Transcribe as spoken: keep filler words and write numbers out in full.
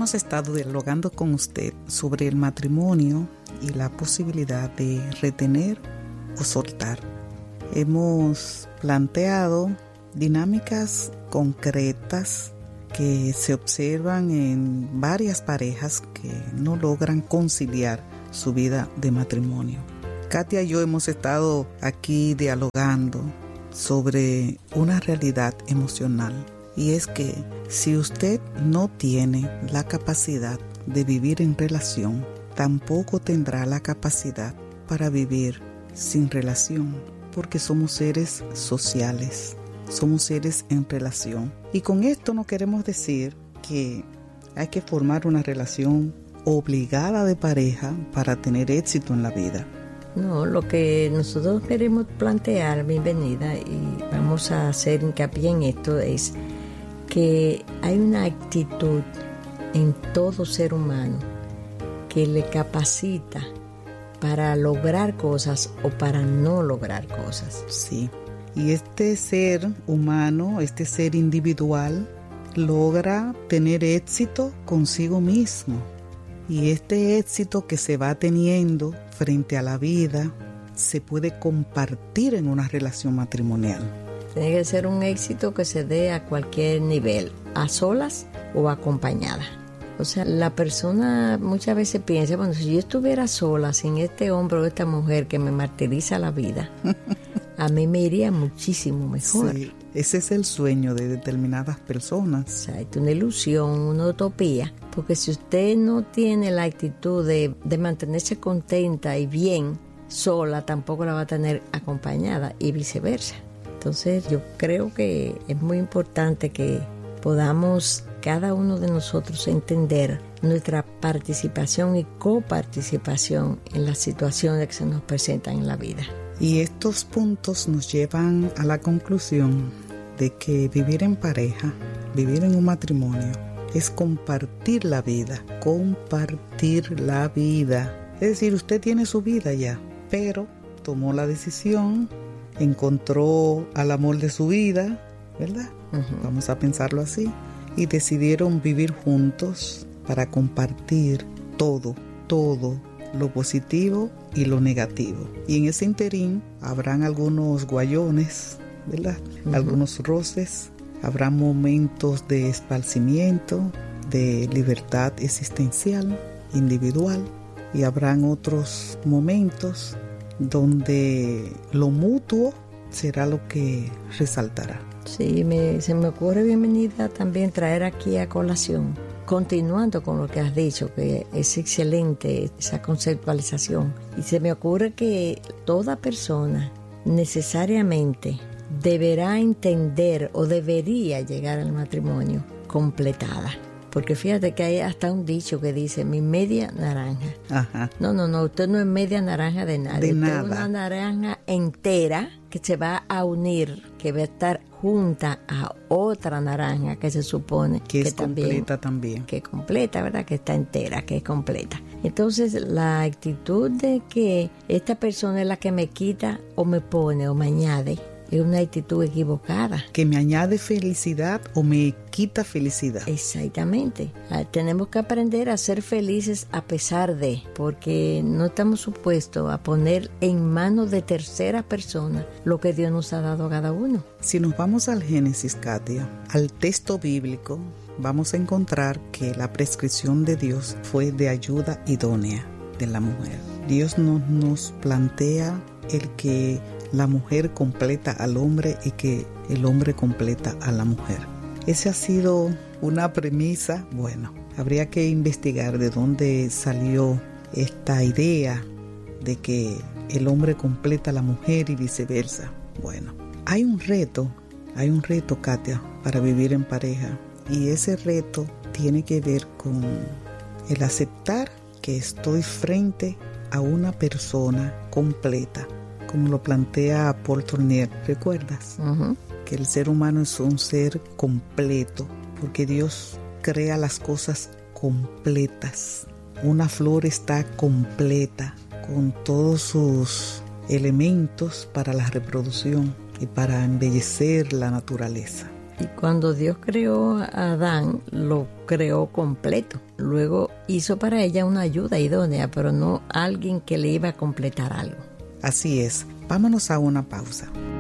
hemos estado dialogando con usted sobre el matrimonio y la posibilidad de retener o soltar. Hemos planteado dinámicas concretas que se observan en varias parejas que no logran conciliar su vida de matrimonio. Katia y yo hemos estado aquí dialogando sobre una realidad emocional, y es que si usted no tiene la capacidad de vivir en relación, tampoco tendrá la capacidad para vivir sin relación, porque somos seres sociales, somos seres en relación. Y con esto no queremos decir que hay que formar una relación obligada de pareja para tener éxito en la vida. No, lo que nosotros queremos plantear, bienvenida, y vamos a hacer hincapié en esto, es que hay una actitud en todo ser humano que le capacita para lograr cosas o para no lograr cosas. Sí, y este ser humano, este ser individual, logra tener éxito consigo mismo. Y este éxito que se va teniendo frente a la vida se puede compartir en una relación matrimonial. Tiene que ser un éxito que se dé a cualquier nivel, a solas o acompañada. O sea, la persona muchas veces piensa, bueno, si yo estuviera sola, sin este hombre o esta mujer que me martiriza la vida, a mí me iría muchísimo mejor. Sí, ese es el sueño de determinadas personas. O sea, es una ilusión, una utopía, porque si usted no tiene la actitud de, de mantenerse contenta y bien sola, tampoco la va a tener acompañada y viceversa. Entonces yo creo que es muy importante que podamos cada uno de nosotros entender nuestra participación y coparticipación en las situaciones que se nos presentan en la vida. Y estos puntos nos llevan a la conclusión de que vivir en pareja, vivir en un matrimonio, es compartir la vida, compartir la vida. Es decir, usted tiene su vida ya, pero tomó la decisión, encontró al amor de su vida, ¿verdad? Uh-huh. Vamos a pensarlo así. Y decidieron vivir juntos para compartir todo, todo, lo positivo y lo negativo. Y en ese interín habrán algunos guayones, ¿verdad? Uh-huh. Algunos roces, habrá momentos de esparcimiento, de libertad existencial, individual, y habrán otros momentos donde lo mutuo será lo que resaltará. Sí, me, se me ocurre, bienvenida, también traer aquí a colación, continuando con lo que has dicho, que es excelente esa conceptualización. Y se me ocurre que toda persona necesariamente deberá entender o debería llegar al matrimonio completada. Porque fíjate que hay hasta un dicho que dice, mi media naranja. Ajá. No, no, no, usted no es media naranja de nadie. De usted nada. Es una naranja entera que se va a unir, que va a estar junta a otra naranja que se supone que, que es también, completa también. Que es completa, ¿verdad? Que está entera, que es completa. Entonces, la actitud de que esta persona es la que me quita o me pone o me añade, es una actitud equivocada. Que me añade felicidad o me quita felicidad. Exactamente. Tenemos que aprender a ser felices a pesar de, porque no estamos supuestos a poner en manos de tercera persona lo que Dios nos ha dado a cada uno. Si nos vamos al Génesis, Katia, al texto bíblico, vamos a encontrar que la prescripción de Dios fue de ayuda idónea de la mujer. Dios no nos plantea el que la mujer completa al hombre y que el hombre completa a la mujer. Esa ha sido una premisa. Bueno, habría que investigar de dónde salió esta idea de que el hombre completa a la mujer y viceversa. Bueno, hay un reto, hay un reto, Katia, para vivir en pareja, y ese reto tiene que ver con el aceptar que estoy frente a una persona completa, como lo plantea Paul Tournier, ¿recuerdas? Uh-huh. Que el ser humano es un ser completo, porque Dios crea las cosas completas. Una flor está completa, con todos sus elementos para la reproducción y para embellecer la naturaleza. Y cuando Dios creó a Adán, lo creó completo. Luego hizo para ella una ayuda idónea, pero no alguien que le iba a completar algo. Así es. Vámonos a una pausa.